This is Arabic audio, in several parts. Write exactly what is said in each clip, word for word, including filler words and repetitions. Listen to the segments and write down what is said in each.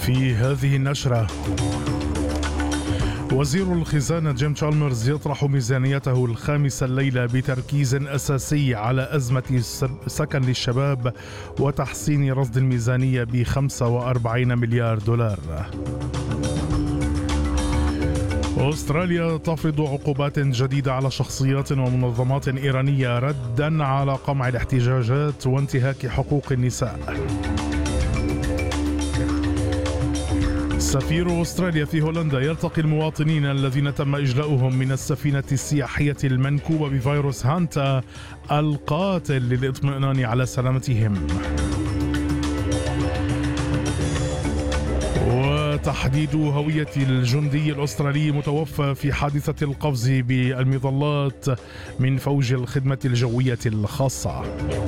في هذه النشرة، وزير الخزانة جيم تشالمرز يطرح ميزانيته الخامسة الليلة بتركيز أساسي على أزمة سكن للشباب وتحسين رصد الميزانية بخمسة وأربعين مليار دولار. أستراليا تفرض عقوبات جديدة على شخصيات ومنظمات إيرانية رداً على قمع الاحتجاجات وانتهاك حقوق النساء. سفير أستراليا في هولندا يلتقي المواطنين الذين تم إجلاؤهم من السفينة السياحية المنكوبة بفيروس هانتا القاتل للإطمئنان على سلامتهم. وتحديد هوية الجندي الأسترالي متوفى في حادثة القفز بالمظلات من فوج الخدمة الجوية الخاصة.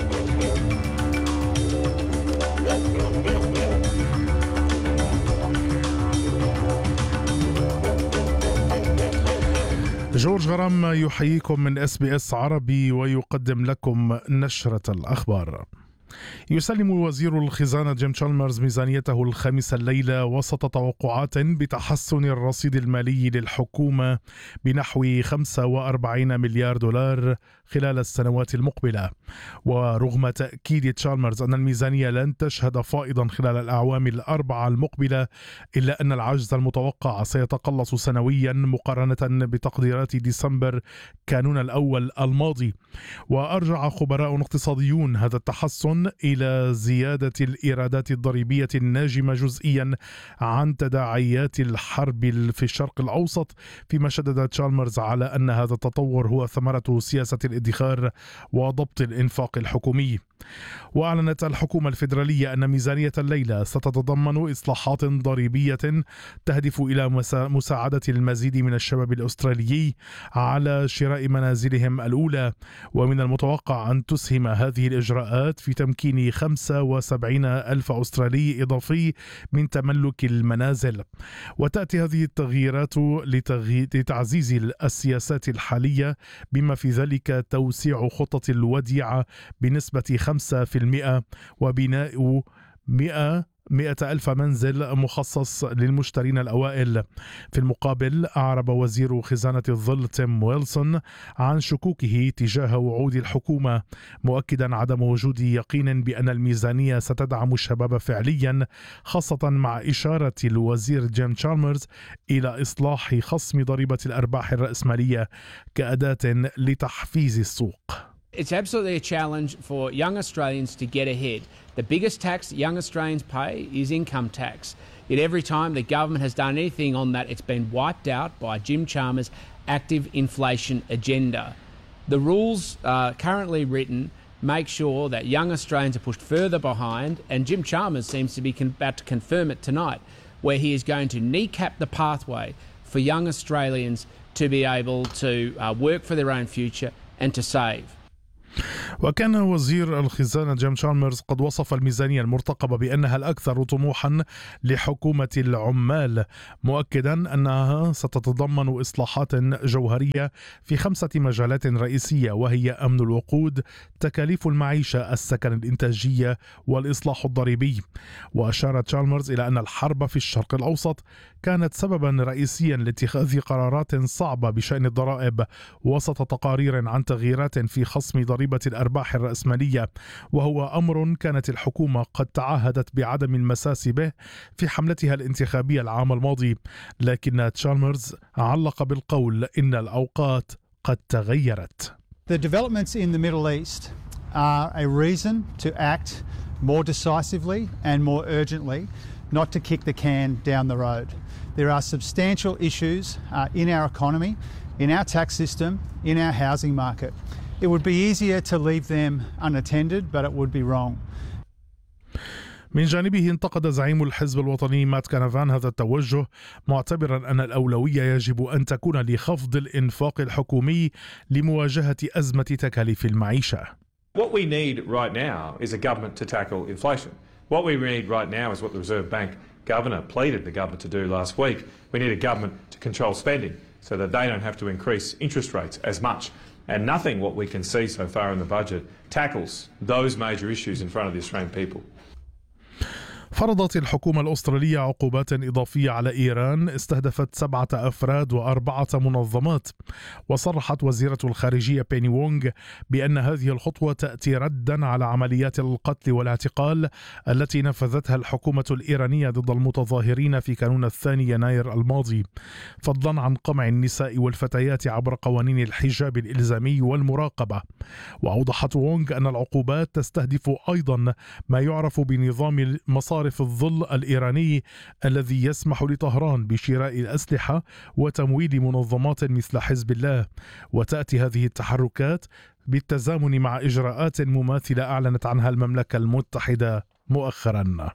جورج غرام يحييكم من اس بي اس عربي ويقدم لكم نشرة الأخبار. يسلم وزير الخزانة جيم تشالمرز ميزانيته الخامسة الليلة وسط توقعات بتحسن الرصيد المالي للحكومة بنحو خمسة وأربعين مليار دولار خلال السنوات المقبلة. ورغم تأكيد تشالمرز أن الميزانية لن تشهد فائضا خلال الأعوام الأربعة المقبلة، إلا أن العجز المتوقع سيتقلص سنويا مقارنة بتقديرات ديسمبر كانون الأول الماضي. وأرجع خبراء اقتصاديون هذا التحسن إلى زيادة الإيرادات الضريبية الناجمة جزئيا عن تداعيات الحرب في الشرق الأوسط، فيما شدد تشالمرز على أن هذا التطور هو ثمرة سياسة الادخار وضبط الإنفاق الحكومي. وأعلنت الحكومة الفيدرالية أن ميزانية الليلة ستتضمن إصلاحات ضريبية تهدف إلى مساعدة المزيد من الشباب الأسترالي على شراء منازلهم الأولى. ومن المتوقع أن تسهم هذه الإجراءات في تمكين خمسة وسبعين ألف أسترالي إضافي من تملك المنازل. وتأتي هذه التغييرات لتعزيز السياسات الحالية، بما في ذلك توسيع خطة الوديعة بنسبة خمسة بالمئة وبناء مئة ألف منزل مخصص للمشترين الأوائل. في المقابل أعرب وزير خزانة الظل تيم ويلسون عن شكوكه تجاه وعود الحكومة، مؤكدا عدم وجود يقين بأن الميزانية ستدعم الشباب فعليا، خاصة مع إشارة الوزير جيم تشالمرز إلى إصلاح خصم ضريبة الأرباح الرأسمالية كأداة لتحفيز السوق. It's absolutely a challenge for young Australians to get ahead. The biggest tax young Australians pay is income tax. Yet every time the government has done anything on that, it's been wiped out by Jim Chalmers' active inflation agenda. The rules uh, currently written make sure that young Australians are pushed further behind, and Jim Chalmers seems to be con- about to confirm it tonight, where he is going to kneecap the pathway for young Australians to be able to uh, work for their own future and to save. وكان وزير الخزانة جيم تشالمرز قد وصف الميزانية المرتقبة بأنها الأكثر طموحا لحكومة العمال، مؤكدا أنها ستتضمن إصلاحات جوهرية في خمسة مجالات رئيسية، وهي أمن الوقود، تكاليف المعيشة، السكن الإنتاجية، والإصلاح الضريبي. وأشار تشالمرز إلى أن الحرب في الشرق الأوسط كانت سببا رئيسيا لاتخاذ قرارات صعبة بشأن الضرائب وسط تقارير عن تغييرات في خصم ضريبة الأرباح الرأسمالية، وهو أمر كانت الحكومة قد تعهدت بعدم المساس به في حملتها الانتخابية العام الماضي. لكن تشالمرز علق بالقول إن الأوقات قد تغيرت. The developments in the Middle East are a reason to act more decisively and more urgently, not to kick the can down the road. There are substantial issues uh, in our economy, in our tax system, in our housing market. It would be easier to leave them unattended, but it would be wrong. من جانبه انتقد زعيم الحزب الوطني مات كانافان هذا التوجه، معتبرا أن الأولوية يجب أن تكون لخفض الإنفاق الحكومي لمواجهة أزمة تكاليف المعيشة. What we need right now is a government to tackle inflation. What we need right now is what the Reserve Bank Governor pleaded the government to do last week. We need a government to control spending so that they don't have to increase interest rates as much. And nothing what we can see so far in the budget tackles those major issues in front of the Australian people. فرضت الحكومة الأسترالية عقوبات إضافية على إيران استهدفت سبعة أفراد وأربعة منظمات. وصرحت وزيرة الخارجية بيني وونغ بأن هذه الخطوة تأتي ردا على عمليات القتل والاعتقال التي نفذتها الحكومة الإيرانية ضد المتظاهرين في كانون الثاني يناير الماضي، فضلا عن قمع النساء والفتيات عبر قوانين الحجاب الإلزامي والمراقبة. وأوضحت وونغ أن العقوبات تستهدف أيضا ما يعرف بنظام مصارف الظل الإيراني الذي يسمح لطهران بشراء الأسلحة وتمويل منظمات مثل حزب الله. وتأتي هذه التحركات بالتزامن مع إجراءات مماثلة أعلنت عنها المملكة المتحدة مؤخرا.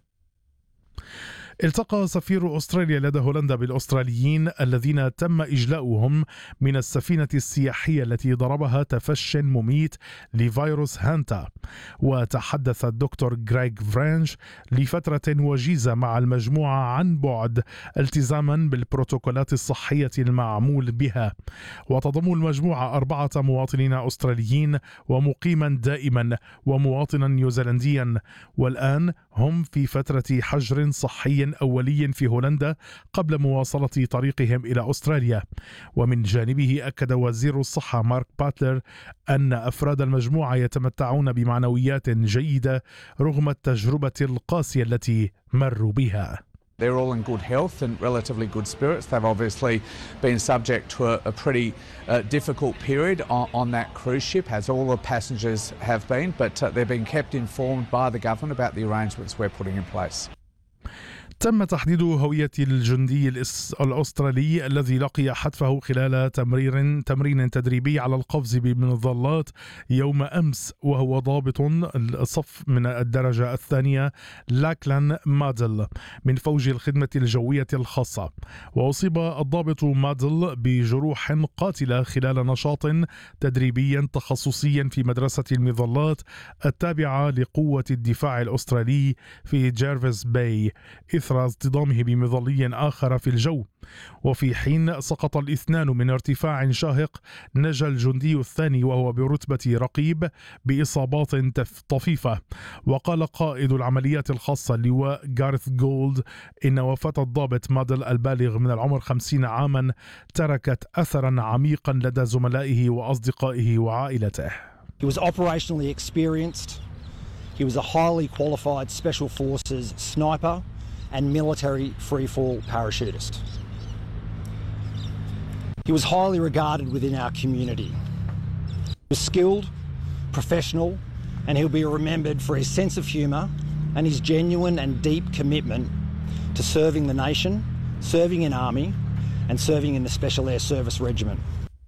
التقى سفير أستراليا لدى هولندا بالأستراليين الذين تم إجلاؤهم من السفينة السياحية التي ضربها تفش مميت لفيروس هانتا. وتحدث الدكتور غريغ فرانش لفترة وجيزة مع المجموعة عن بعد التزاما بالبروتوكولات الصحية المعمول بها. وتضم المجموعة أربعة مواطنين أستراليين ومقيما دائما ومواطنا نيوزيلنديا، والآن هم في فترة حجر صحي أولي في هولندا قبل مواصلة طريقهم إلى أستراليا. ومن جانبه أكد وزير الصحة مارك باتلر أن أفراد المجموعة يتمتعون بمعنويات جيدة رغم التجربة القاسية التي مروا بها. They're all in good health and relatively good spirits. They've obviously been subject to a, a pretty uh, difficult period on, on that cruise ship, as all the passengers have been, but uh, they've been kept informed by the government about the arrangements we're putting in place. تم تحديد هوية الجندي الأسترالي الذي لقي حتفه خلال تمرير تمرين تدريبي على القفز بمظلات يوم أمس، وهو ضابط الصف من الدرجة الثانية لاكلان مادل من فوج الخدمة الجوية الخاصة. وأصيب الضابط مادل بجروح قاتلة خلال نشاط تدريبي تخصصي في مدرسة المظلات التابعة لقوة الدفاع الأسترالي في جيرفيس باي إثر اصطدامه بمظلي آخر في الجو. وفي حين سقط الاثنان من ارتفاع شاهق، نجا الجندي الثاني وهو برتبة رقيب بإصابات طفيفة. وقال قائد العمليات الخاصة اللواء غارث جولد إن وفاة الضابط مادل البالغ من العمر خمسين عاما تركت أثرا عميقا لدى زملائه وأصدقائه وعائلته. He was operationally experienced. He was a highly qualified Special Forces sniper and military freefall parachutist. He was highly regarded within our community. He was skilled, professional, and he'll be remembered for his sense of humour and his genuine and deep commitment to serving the nation, serving in Army, and serving in the Special Air Service Regiment.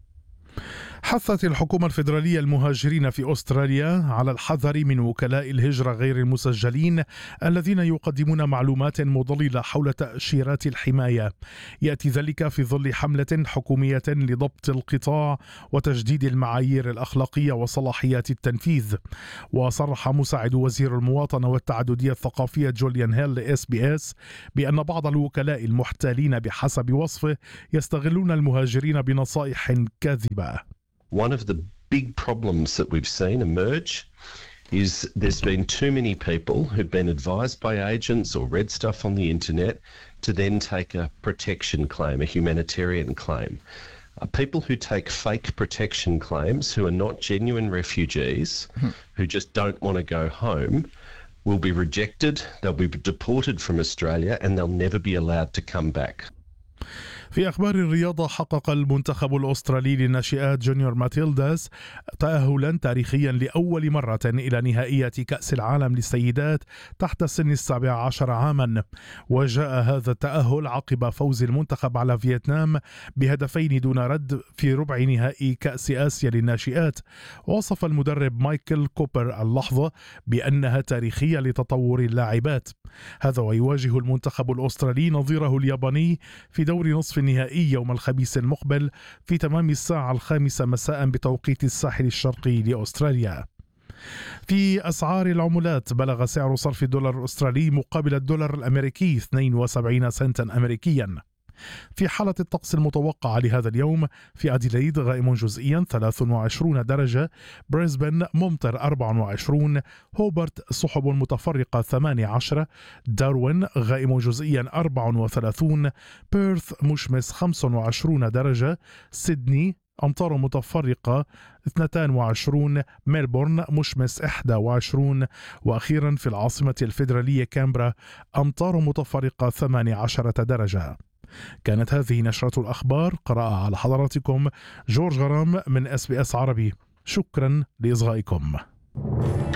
حثت الحكومة الفيدرالية المهاجرين في أستراليا على الحذر من وكلاء الهجرة غير المسجلين الذين يقدمون معلومات مضللة حول تأشيرات الحماية. يأتي ذلك في ظل حملة حكومية لضبط القطاع وتجديد المعايير الأخلاقية وصلاحيات التنفيذ. وصرح مساعد وزير المواطنة والتعددية الثقافية جوليان هيل لإس بي إس بأن بعض الوكلاء المحتالين بحسب وصفه يستغلون المهاجرين بنصائح كاذبة. One of the big problems that we've seen emerge is there's been too many people who've been advised by agents or read stuff on the internet to then take a protection claim, a humanitarian claim. Uh, people who take fake protection claims, who are not genuine refugees, mm-hmm. who just don't want to go home, will be rejected, they'll be deported from Australia, and they'll never be allowed to come back. في أخبار الرياضة، حقق المنتخب الأسترالي للناشئات جونيور ماتيلداس تأهلا تاريخيا لأول مرة إلى نهائية كأس العالم للسيدات تحت سن السابع عشر عاما. وجاء هذا التأهل عقب فوز المنتخب على فيتنام بهدفين دون رد في ربع نهائي كأس آسيا للناشئات. وصف المدرب مايكل كوبر اللحظة بأنها تاريخية لتطور اللاعبات. هذا ويواجه المنتخب الأسترالي نظيره الياباني في دور نصف النهائي يوم الخميس المقبل في تمام الساعة الخامسة مساء بتوقيت الساحل الشرقي لأستراليا. في أسعار العملات، بلغ سعر صرف الدولار الأسترالي مقابل الدولار الأمريكي اثنين وسبعين سنتا أمريكيا. في حالة الطقس المتوقعة لهذا اليوم: في أديلايد غائم جزئيا ثلاث وعشرين درجة، بريسبن ممطر أربعة وعشرين، هوبرت سحب متفرقة ثمانية عشر، داروين غائم جزئيا أربعة وثلاثين، بيرث مشمس خمسة وعشرين درجة، سيدني أمطار متفرقة اثنين وعشرين، ميلبورن مشمس إحدى وعشرين، وأخيرا في العاصمة الفيدرالية كامبرا أمطار متفرقة ثمانية عشر درجة. كانت هذه نشرة الأخبار، قرأها على حضراتكم جورج غرام من إس بي إس عربي. شكرا لإصغائكم.